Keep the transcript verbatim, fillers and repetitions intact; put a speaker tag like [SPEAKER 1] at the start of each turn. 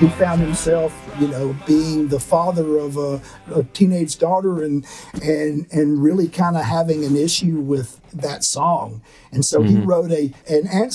[SPEAKER 1] he found himself, you know, being the father of a, a teenage daughter, and and and really kind of having an issue with that song. And so he
[SPEAKER 2] Mm-hmm.
[SPEAKER 1] wrote a an answer